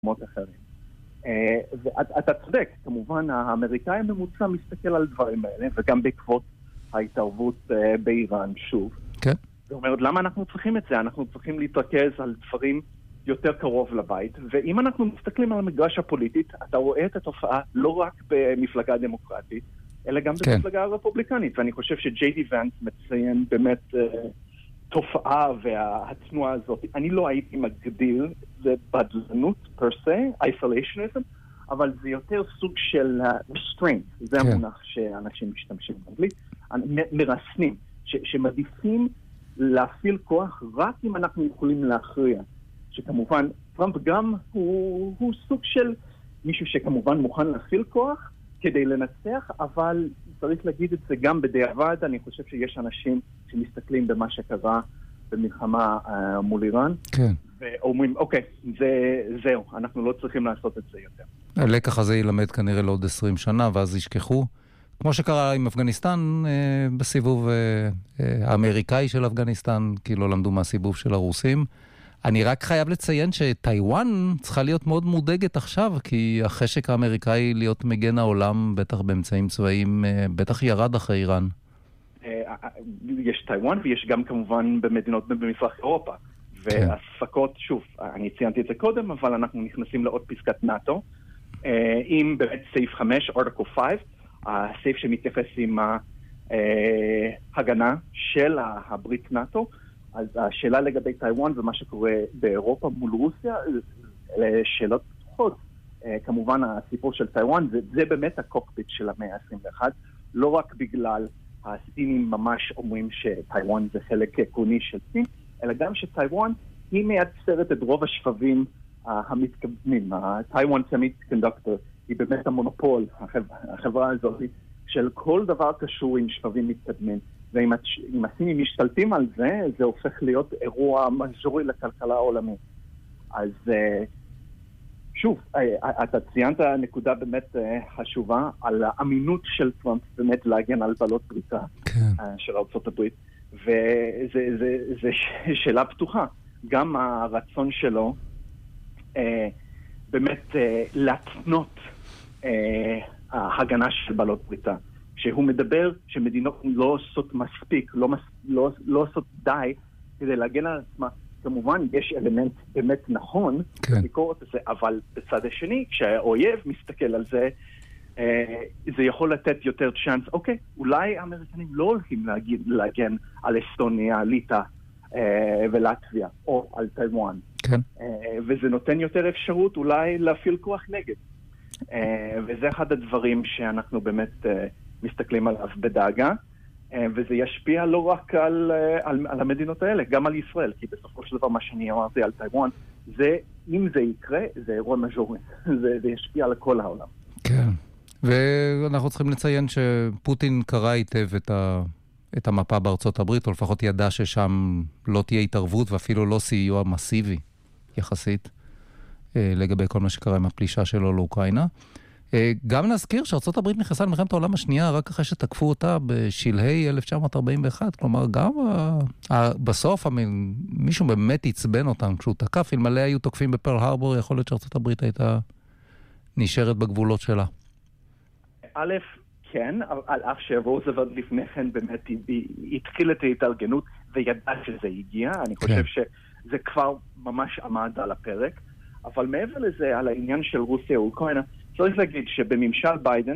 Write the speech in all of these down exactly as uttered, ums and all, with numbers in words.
במקומות אחרים. ואתה צודק, כמובן האמריקאי הממוצע מסתכל על דברים האלה, וגם בעקבות ההתערבות באיראן שוב. כן. זאת אומרת, למה אנחנו צריכים את זה? אנחנו צריכים להתרכז על דברים יותר קרוב לבית, ואם אנחנו מסתכלים על המגרש הפוליטית, אתה רואה את התופעה לא רק במפלגה דמוקרטית, אלא גם כן. במפלגה הרפובליקנית, ואני חושב שג'יי די ונס מציין באמת תופעה והתנועה הזאת. אני לא הייתי מגדיר, זה בדלנות פר סה, איסוליישניזם, אבל זה יותר סוג של restraint, זה כן. המונח שאנשים משתמשים באנגלית, מרסנים, ש- שמדיפים להפעיל כוח רק אם אנחנו יכולים להכריע. שכמובן, טראמפ גם הוא, הוא סוג של מישהו שכמובן מוכן להפעיל כוח כדי לנצח, אבל צריך להגיד את זה גם בדיעבד. אני חושב שיש אנשים שמסתכלים במה שקרה במלחמה uh, מול איראן, כן. ואומרים, אוקיי, זה, זהו, אנחנו לא צריכים לעשות את זה יותר. הלקח הזה ילמד כנראה לעוד עשרים שנה, ואז ישכחו. כמו שקרה עם אפגניסטן, אה, בסיבוב אה, אה, האמריקאי של אפגניסטן, כי לא למדו מהסיבוב של הרוסים. אני רק חייב לציין שטיואן צריכה להיות מאוד מודאגת עכשיו, כי החשק האמריקאי להיות מגן העולם, בטח באמצעים צבאיים, אה, בטח ירד אחרי איראן. יש טיואן ויש גם כמובן במדינות במזרח אירופה. והספקות, שוב, אני ציינתי את זה קודם, אבל אנחנו נכנסים לעוד פסקת נאטו, עם באמת סעיף חמש, ארטיקל חמש, הסעיף שמתייחס עם ההגנה של הברית נאטו. אז השאלה לגבי טיואן ומה שקורה באירופה מול רוסיה, שאלות פתוחות. כמובן הסיפור של טיואן, זה, זה באמת הקוקפיט של המאה ה-עשרים ואחת, לא רק בגלל הסינים ממש אומרים שטיואן זה חלק עקרוני של סין, אלא גם שטיואן היא מייצרת את רוב השבבים המתקדמים. הטיואן סמיקונדקטור היא באמת המונופול, החברה, החברה הזאת, של כל דבר קשור עם שבבים מתקדמים. ואם הסינים משתלטים על זה, זה הופך להיות אירוע מז'ורי לכלכלה העולמית. אז שוב, אתה ציינת נקודה באמת חשובה על האמינות של טראמפ באמת להגן על בעלות בריתה כן. של ארצות הברית. וזה שאלה פתוחה. גם הרצון שלו אה, באמת אה, להתנות אה, ההגנה של בעלות בריתה. שהוא מדבר שמדינות לא עושות מספיק, לא, מס, לא, לא עושות די כדי להגן על עצמה. כמובן יש אלמנט באמת נכון כן. ביקורת הזה, אבל בצד השני, כשהאויב מסתכל על זה, אה, זה יכול לתת יותר צ'אנס, אוקיי, אולי האמריקנים לא הולכים להגן, להגן על אסטוניה, ליטא אה, ולטביה, או על טיואן. כן. אה, וזה נותן יותר אפשרות אולי להפעיל כוח נגד. אה, וזה אחד הדברים שאנחנו באמת אה, מסתכלים עליו בדאגה, אה, וזה ישפיע לא רק על, אה, על, על המדינות האלה, גם על ישראל, כי בסופו של דבר מה שאני אמרתי על טיואן, זה, אם זה יקרה, זה אירוע מז'ורי. זה, זה ישפיע על כל העולם. כן. ואנחנו צריכים לציין שפוטין קרא היטב את, ה, את המפה בארצות הברית, או לפחות ידע ששם לא תהיה התערבות ואפילו לא סיוע מסיבי יחסית לגבי כל מה שקרה עם הפלישה שלו לאוקראינה. גם נזכיר שארצות הברית נכנסה למלחמת העולם השנייה רק אחרי שתקפו אותה בשלהי אלף תשע מאות ארבעים ואחת, כלומר גם בסוף מישהו באמת עצבן אותם כשהוא תקף, אלמלא היו תוקפים בפרל הרבור, יכול להיות שארצות הברית הייתה נשארת בגבולות שלה. א', כן, על אף שרוזוולט לפני כן באמת התחיל את ההתארגנות וידע שזה הגיע, אני חושב שזה כבר ממש עמד על הפרק, אבל מעבר לזה, על העניין של רוסיה ואוקראינה, צריך להגיד שבממשל ביידן,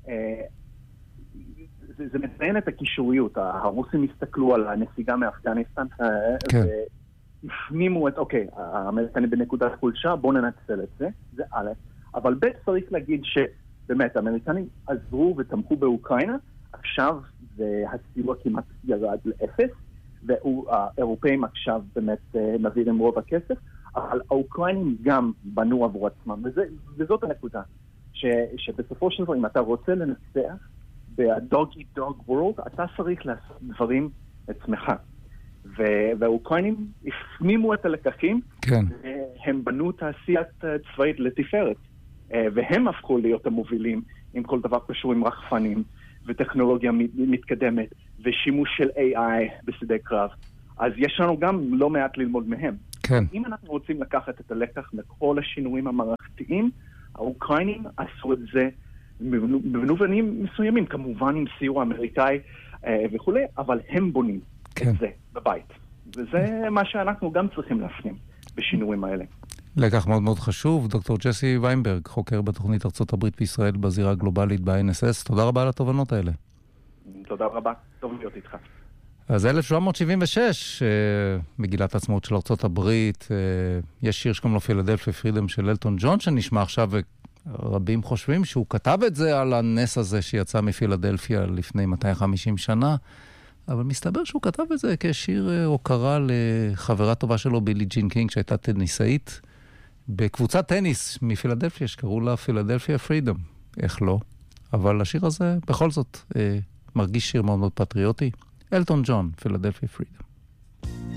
זה, זה מציין את הקישוריות, הרוסים הסתכלו על הנסיגה מאפגניסטן, והפנימו את, אוקיי, האמריקנים בנקודת חולשה, בואו ננצל את זה, זה א', אבל ב' צריך להגיד ש... באמת, האמריקנים עזרו ותמכו באוקראינה, עכשיו הסיוע כמעט ירד לאפס, והאירופאים עכשיו באמת מעבירים רוב הכסף, אבל האוקראינים גם בנו עבור עצמם, וזה, וזאת הנקודה, ש, שבסופו של דבר, אם אתה רוצה לנצח ב-dog eat dog world, אתה צריך לעשות דברים עצמך. והאוקראינים הפנימו את הלקחים, כן. והם בנו תעשיית צבאית לתפארת. והם הפכו להיות המובילים עם כל דבר קשור עם רחפנים וטכנולוגיה מתקדמת ושימוש של איי איי בשדה קרב. אז יש לנו גם לא מעט ללמוד מהם. כן. אם אנחנו רוצים לקחת את הלקח מכל השינויים המערכתיים, האוקראינים עשו את זה במובנים מסוימים, כמובן עם סיוע אמריקאי אה, וכו', אבל הם בונים כן. את זה בבית. וזה מה שאנחנו גם צריכים להפנים בשינויים האלה. לקח מאוד מאוד חשוב. דוקטור ג'סי ויינברג, חוקר בתוכנית ארצות הברית וישראל בזירה הגלובלית ב-אן אס אס. תודה רבה על התובנות האלה. תודה רבה. טוב להיות איתך. אז אלף שבע מאות שבעים ושש, מגילת העצמאות של ארצות הברית, יש שיר שקוראים לו פילדלפיה פרידום של אלטון ג'ון, שנשמע עכשיו, ורבים חושבים שהוא כתב את זה על הנס הזה שיצא מפילדלפיה לפני מאתיים וחמישים שנה, אבל מסתבר שהוא כתב את זה כשיר הוקרה לחברה טובה שלו, בילי ג'ין קינג, שהייתה טניסאית, בקבוצת טניס מפילדלפיה, שקראו לה פילדלפיה פרידום. איך לא? אבל השיר הזה בכל זאת מרגיש שיר מאוד מאוד פטריוטי. אלטון ג'ון, פילדלפיה פרידום.